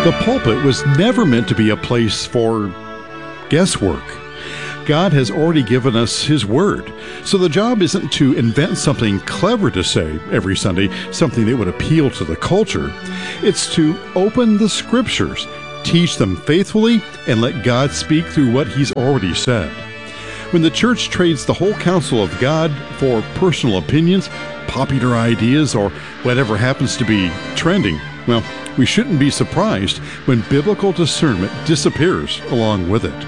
The pulpit was never meant to be a place for guesswork. God has already given us His Word, so the job isn't to invent something clever to say every Sunday, something that would appeal to the culture. It's to open the Scriptures, teach them faithfully, and let God speak through what He's already said. When the church trades the whole counsel of God for personal opinions, popular ideas, or whatever happens to be trending, well, we shouldn't be surprised when biblical discernment disappears along with it.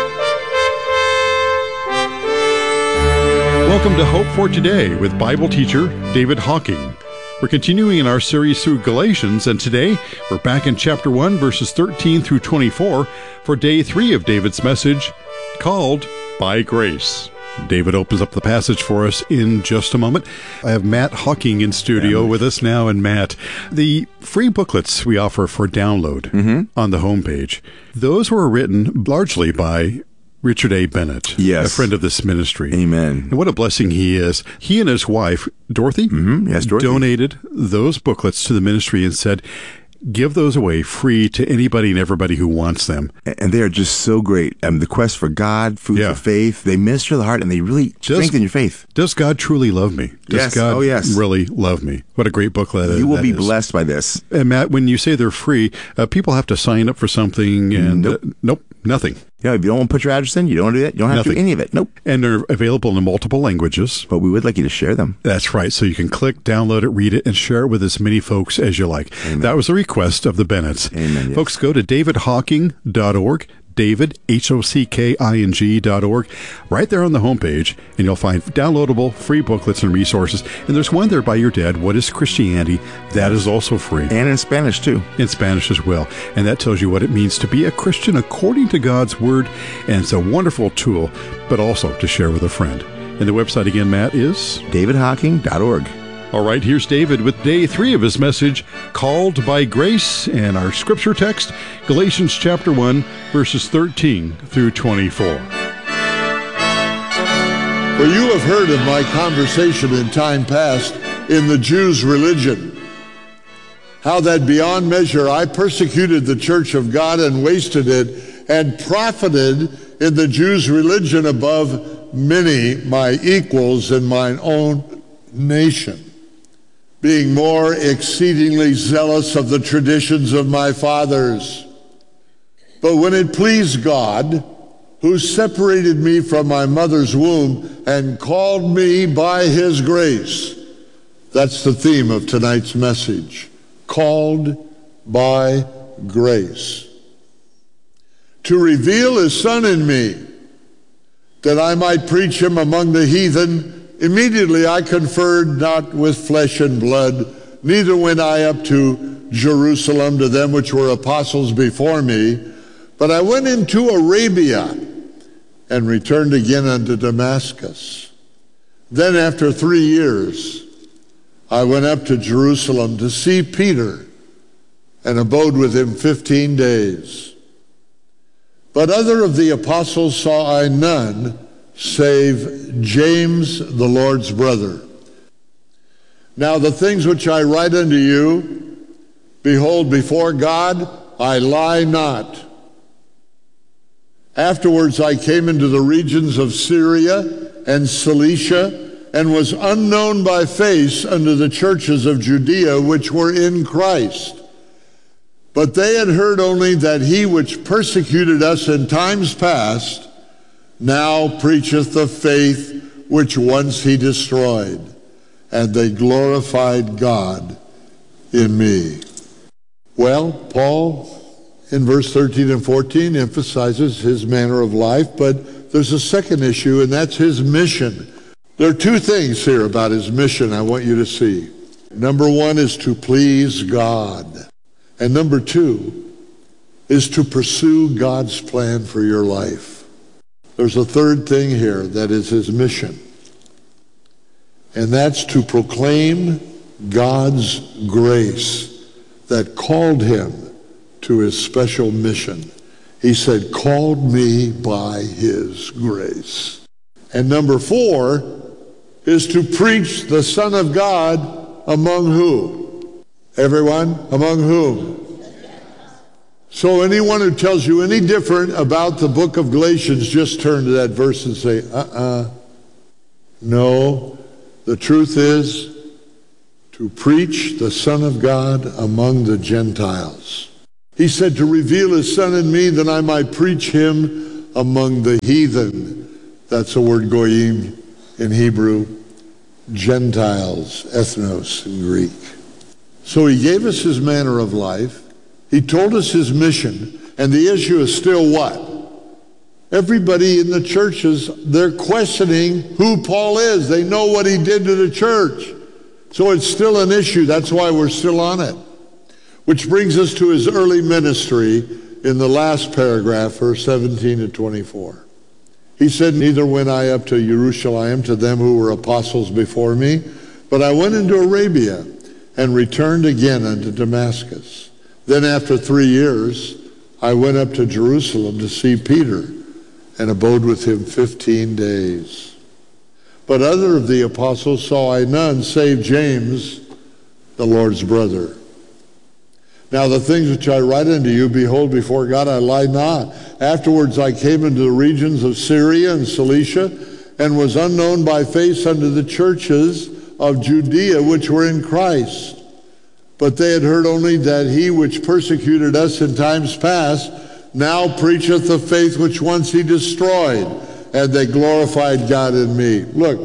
Welcome to Hope for Today with Bible teacher David Hocking. We're continuing in our series through Galatians, and today we're back in chapter 1, verses 13 through 24 for day 3 of David's message called By Grace. David opens up the passage for us in just a moment. I have Matt Hocking in studio with us now. And Matt, the free booklets we offer for download on the homepage, those were written largely by Richard A. Bennett, a friend of this ministry. Amen. And what a blessing he is. He and his wife, Dorothy, Dorothy, donated those booklets to the ministry and said, give those away free to anybody and everybody who wants them. And they are just so great. The Quest for God, Food for Faith, they minister the heart and they really strengthen your faith. Does God truly love me? Does God really love me? What a great booklet that is. You will be blessed by this. And Matt, when you say they're free, people have to sign up for something and nope, nothing. Yeah, if you don't want to put your address in, you don't do that. You don't have to do any of it. Nope. And they're available in multiple languages. But we would like you to share them. That's right. So you can click, download it, read it, and share it with as many folks as you like. Amen. That was the request of the Bennetts. Amen. Yes. Folks, go to davidhocking.org. David, HOCKING.org, right there on the homepage, and you'll find downloadable free booklets and resources. And there's one there by your dad, What is Christianity? That is also free. And in Spanish, too. In Spanish as well. And that tells you what it means to be a Christian according to God's Word. And it's a wonderful tool, but also to share with a friend. And the website again, Matt, is? davidhocking.org. All right, here's David with day 3 of his message, Called by Grace, and our scripture text, Galatians chapter 1, verses 13 through 24. For you have heard of my conversation in time past in the Jews' religion, how that beyond measure I persecuted the church of God and wasted it, and profited in the Jews' religion above many my equals in mine own nation, being more exceedingly zealous of the traditions of my fathers. But when it pleased God, who separated me from my mother's womb and called me by His grace, that's the theme of tonight's message, called by grace, to reveal His Son in me, that I might preach Him among the heathen. Immediately I conferred not with flesh and blood, neither went I up to Jerusalem to them which were apostles before me, but I went into Arabia and returned again unto Damascus. Then after 3 years I went up to Jerusalem to see Peter and abode with him 15 days. But other of the apostles saw I none, save James, the Lord's brother. Now the things which I write unto you, behold, before God I lie not. Afterwards I came into the regions of Syria and Cilicia, and was unknown by face unto the churches of Judea which were in Christ. But they had heard only that he which persecuted us in times past now preacheth the faith which once he destroyed, and they glorified God in me. Well, Paul, in verse 13 and 14, emphasizes his manner of life, but there's a second issue, and that's his mission. There are 2 things here about his mission I want you to see. Number 1 is to please God, and number 2 is to pursue God's plan for your life. There's a third thing here that is his mission, and that's to proclaim God's grace that called him to his special mission. He said, called me by His grace. And number 4 is to preach the Son of God among who? Everyone? Among whom? So anyone who tells you any different about the book of Galatians, just turn to that verse and say, no. The truth is to preach the Son of God among the Gentiles. He said to reveal his Son in me that I might preach him among the heathen. That's the word goyim in Hebrew. Gentiles, ethnos in Greek. So he gave us his manner of life. He told us his mission. And the issue is still what? Everybody in the churches, they're questioning who Paul is. They know what he did to the church. So it's still an issue. That's why we're still on it. Which brings us to his early ministry in the last paragraph, verse 17 to 24. He said, neither went I up to Jerusalem to them who were apostles before me, but I went into Arabia and returned again unto Damascus. Then after 3 years, I went up to Jerusalem to see Peter and abode with him 15 days. But other of the apostles saw I none, save James, the Lord's brother. Now the things which I write unto you, behold, before God I lie not. Afterwards I came into the regions of Syria and Cilicia, and was unknown by face unto the churches of Judea which were in Christ. But they had heard only that he which persecuted us in times past now preacheth the faith which once he destroyed, and they glorified God in me. Look,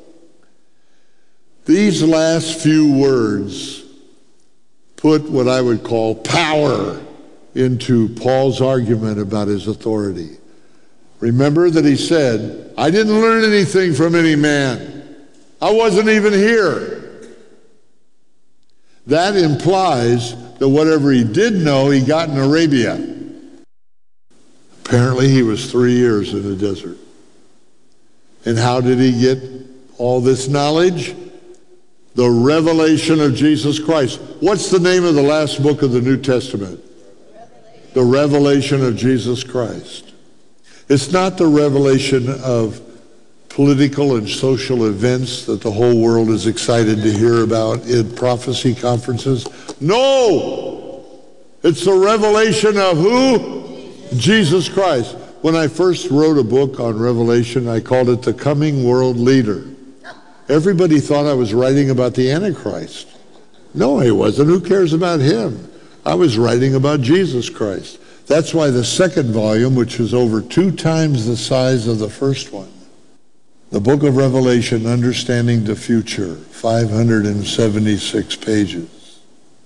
these last few words put what I would call power into Paul's argument about his authority. Remember that he said, I didn't learn anything from any man. I wasn't even here. That implies that whatever he did know, he got in Arabia. Apparently he was 3 years in the desert. And how did he get all this knowledge? The revelation of Jesus Christ. What's the name of the last book of the New Testament? The revelation of Jesus Christ. It's not the revelation of political and social events that the whole world is excited to hear about in prophecy conferences. No! It's the revelation of who? Jesus Christ. When I first wrote a book on Revelation, I called it The Coming World Leader. Everybody thought I was writing about the Antichrist. No, I wasn't. Who cares about him? I was writing about Jesus Christ. That's why the second volume, which is over 2 times the size of the first one, the book of Revelation, Understanding the Future, 576 pages.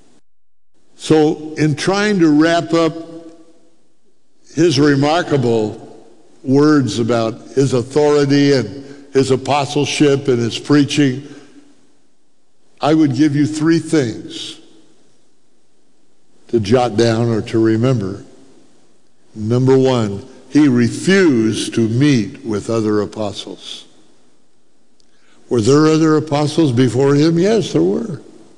So in trying to wrap up his remarkable words about his authority and his apostleship and his preaching, I would give you 3 things to jot down or to remember. Number 1, he refused to meet with other apostles. Were there other apostles before him? Yes, there were.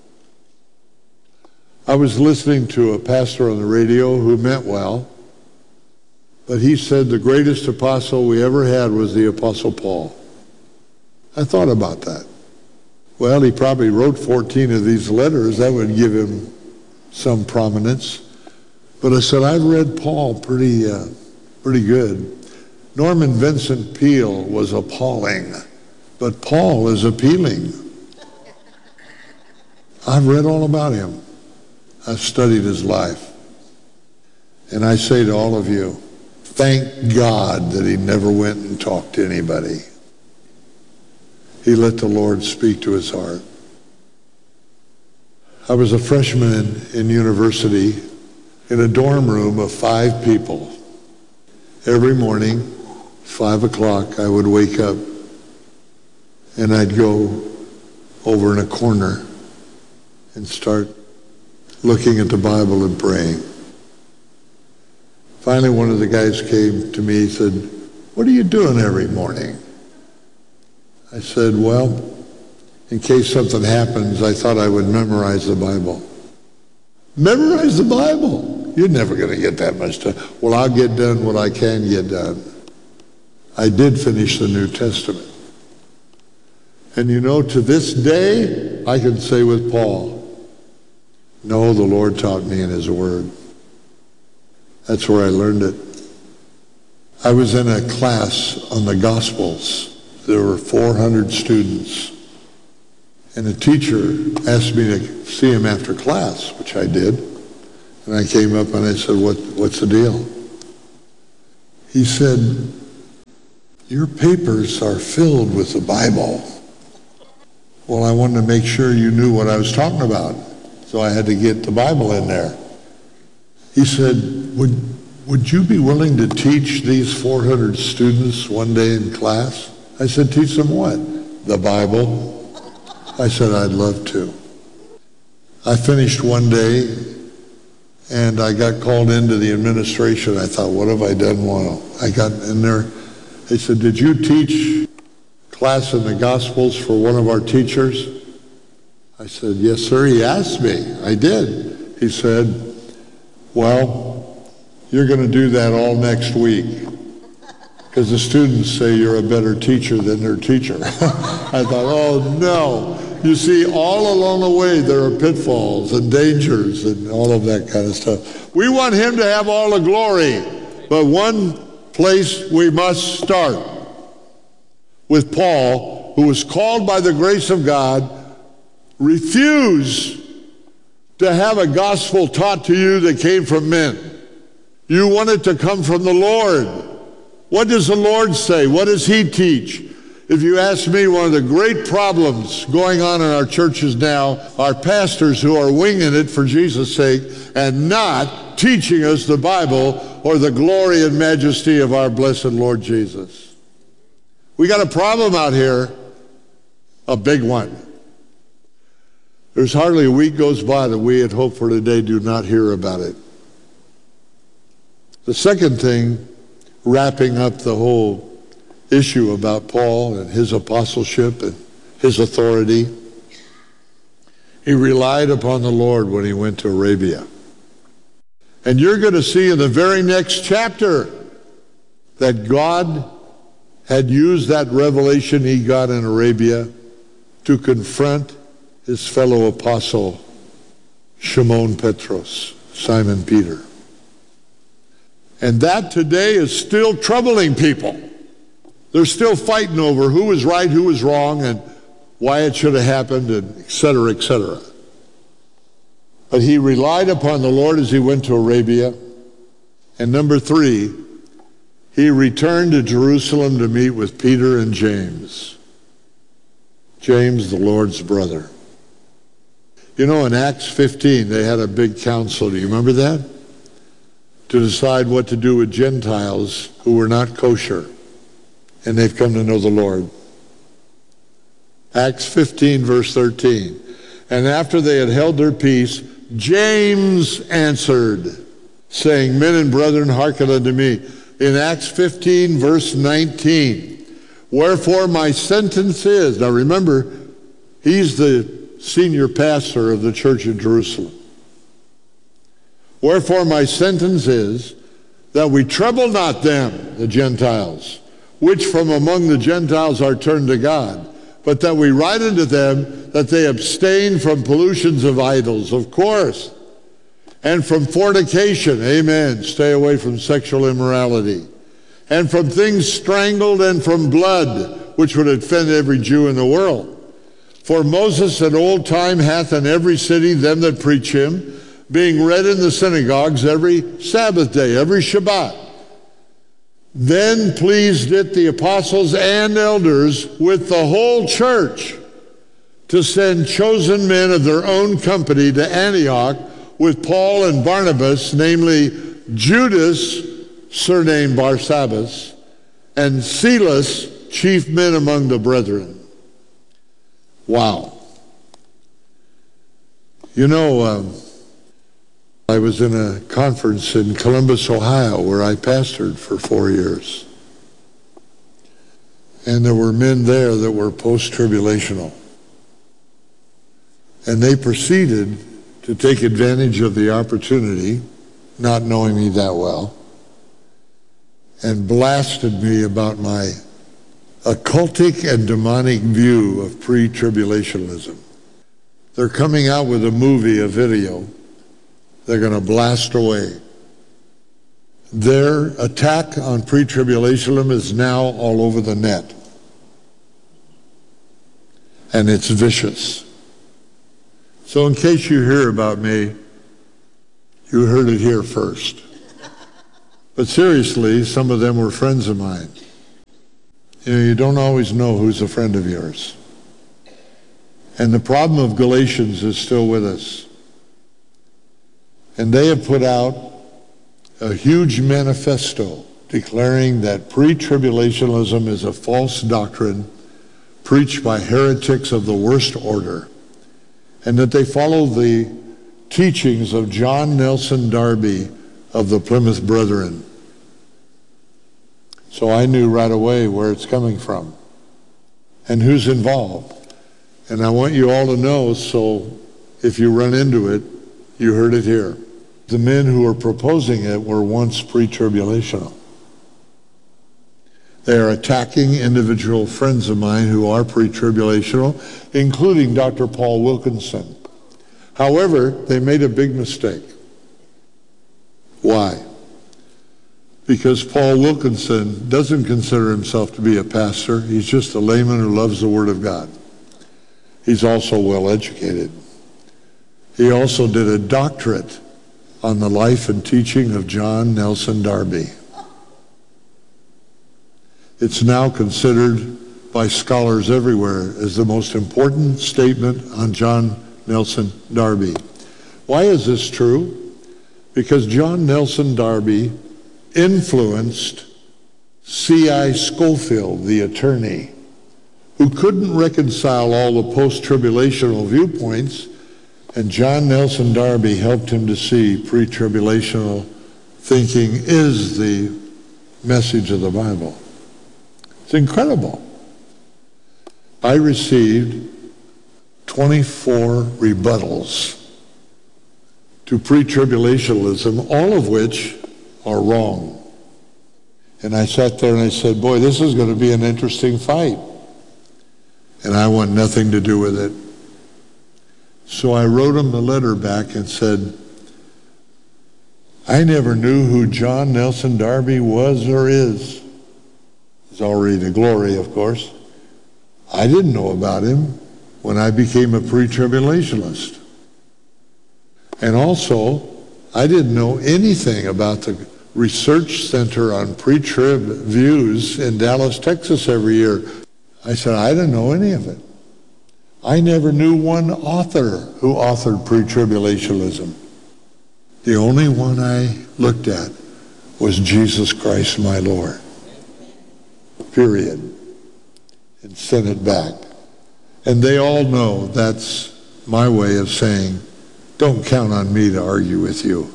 I was listening to a pastor on the radio who meant well, but he said the greatest apostle we ever had was the Apostle Paul. I thought about that. Well, he probably wrote 14 of these letters. That would give him some prominence. But I said, I've read Paul pretty good. Norman Vincent Peale was appalling, but Paul is appealing. I've read all about him. I've studied his life. And I say to all of you, thank God that he never went and talked to anybody. He let the Lord speak to his heart. I was a freshman in university in a dorm room of 5 people. Every morning, 5 o'clock, I would wake up and I'd go over in a corner and start looking at the Bible and praying. Finally, one of the guys came to me and said, what are you doing every morning? I said, well, in case something happens, I thought I would memorize the Bible. Memorize the Bible? You're never going to get that much done. Well, I'll get done what I can get done. I did finish the New Testament. And you know, to this day, I can say with Paul, no, the Lord taught me in his word. That's where I learned it. I was in a class on the Gospels. There were 400 students. And the teacher asked me to see him after class, which I did. And I came up and I said, what's the deal? He said, your papers are filled with the Bible. Well, I wanted to make sure you knew what I was talking about. So I had to get the Bible in there. He said, would you be willing to teach these 400 students one day in class? I said, teach them what? The Bible. I said, I'd love to. I finished one day, and I got called into the administration. I thought, what have I done wrong? I got in there. They said, did you teach class in the Gospels for one of our teachers? I said, yes, sir. He asked me. I did. He said, well, you're going to do that all next week because the students say you're a better teacher than their teacher. I thought, oh, no. You see, all along the way, there are pitfalls and dangers and all of that kind of stuff. We want him to have all the glory, but one place we must start with Paul, who was called by the grace of God, refused to have a gospel taught to you that came from men. You want it to come from the Lord. What does the Lord say? What does he teach? If you ask me, one of the great problems going on in our churches now are pastors who are winging it for Jesus' sake and not teaching us the Bible or the glory and majesty of our blessed Lord Jesus. We got a problem out here, a big one. There's hardly a week goes by that we at Hope for Today do not hear about it. The second thing, wrapping up the whole issue about Paul and his apostleship and his authority, he relied upon the Lord when he went to Arabia. And you're going to see in the very next chapter that God had used that revelation he got in Arabia to confront his fellow apostle, Shimon Petros, Simon Peter. And that today is still troubling people. They're still fighting over who was right, who was wrong, and why it should have happened, and et cetera, et cetera. But he relied upon the Lord as he went to Arabia. And number 3, he returned to Jerusalem to meet with Peter and James. James, the Lord's brother. You know, in Acts 15, they had a big council. Do you remember that? To decide what to do with Gentiles who were not kosher. And they've come to know the Lord. Acts 15, verse 13. And after they had held their peace, James answered, saying, men and brethren, hearken unto me. In Acts 15, verse 19. Wherefore my sentence is, now remember, he's the senior pastor of the church of Jerusalem. Wherefore my sentence is that we trouble not them, the Gentiles, which from among the Gentiles are turned to God, but that we write unto them that they abstain from pollutions of idols, of course, and from fornication, amen, stay away from sexual immorality, and from things strangled, and from blood, which would offend every Jew in the world. For Moses in old time hath in every city them that preach him, being read in the synagogues every Sabbath day, every Shabbat. Then pleased it the apostles and elders with the whole church to send chosen men of their own company to Antioch with Paul and Barnabas, namely Judas, surnamed Barsabbas, and Silas, chief men among the brethren. Wow. You know, I was in a conference in Columbus, Ohio, where I pastored for 4 years. And there were men there that were post-tribulational. And they proceeded to take advantage of the opportunity, not knowing me that well, and blasted me about my occultic and demonic view of pre-tribulationism. They're coming out with a movie, a video, they're going to blast away. Their attack on pre-tribulationism is now all over the net. And it's vicious. So in case you hear about me, you heard it here first. But seriously, some of them were friends of mine. You don't always know who's a friend of yours. And the problem of Galatians is still with us. And they have put out a huge manifesto declaring that pre-tribulationism is a false doctrine preached by heretics of the worst order, and that they follow the teachings of John Nelson Darby of the Plymouth Brethren. So I knew right away where it's coming from and who's involved. And I want you all to know, so if you run into it, you heard it here. The men who are proposing it were once pre-tribulational. They are attacking individual friends of mine who are pre-tribulational, including Dr. Paul Wilkinson. However, they made a big mistake. Why? Because Paul Wilkinson doesn't consider himself to be a pastor. He's just a layman who loves the Word of God. He's also well educated. He also did a doctorate on the life and teaching of John Nelson Darby. It's now considered by scholars everywhere as the most important statement on John Nelson Darby. Why is this true? Because John Nelson Darby influenced C.I. Scofield, the attorney, who couldn't reconcile all the post-tribulational viewpoints, and John Nelson Darby helped him to see pre-tribulational thinking is the message of the Bible. It's incredible. I received 24 rebuttals to pre-tribulationism, all of which are wrong. And I sat there and I said, boy, this is going to be an interesting fight. And I want nothing to do with it. So I wrote him a letter back and said, I never knew who John Nelson Darby was or is. He's already to glory, of course. I didn't know about him when I became a pre-tribulationist. And also, I didn't know anything about the Research Center on Pre-Trib Views in Dallas, Texas every year. I said, I didn't know any of it. I never knew one author who authored pre-tribulationism. The only one I looked at was Jesus Christ, my Lord. Period. And sent it back. And they all know that's my way of saying, don't count on me to argue with you.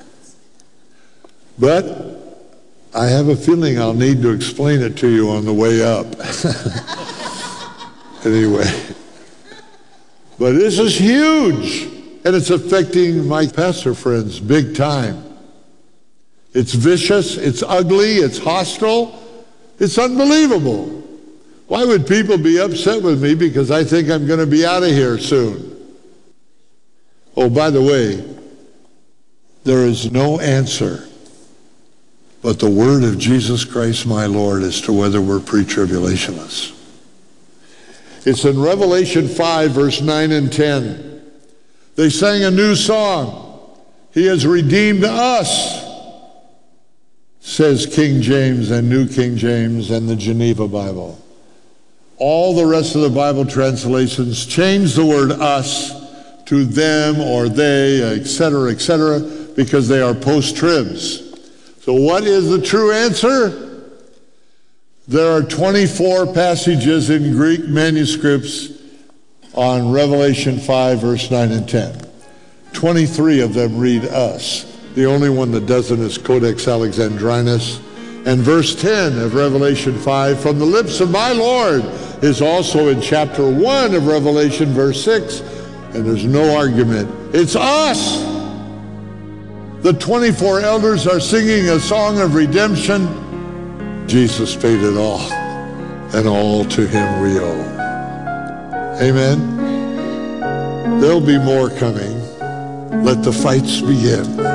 But I have a feeling I'll need to explain it to you on the way up. Anyway. But this is huge, and it's affecting my pastor friends big time. It's vicious, it's ugly, it's hostile, it's unbelievable. Why would people be upset with me because I think I'm going to be out of here soon? Oh, by the way, there is no answer but the word of Jesus Christ, my Lord, as to whether we're pre-tribulationists. It's in Revelation 5, verse 9 and 10. They sang a new song. He has redeemed us, says King James and New King James and the Geneva Bible. All the rest of the Bible translations change the word us to them or they, etc., because they are post-tribs. So what is the true answer? There are 24 passages in Greek manuscripts on Revelation 5, verse 9 and 10. 23 of them read us. The only one that doesn't is Codex Alexandrinus. And verse 10 of Revelation 5, from the lips of my Lord, is also in chapter 1 of Revelation, verse 6. And there's no argument. It's us. The 24 elders are singing a song of redemption. Jesus paid it all, and all to him we owe. Amen. There'll be more coming. Let the fights begin.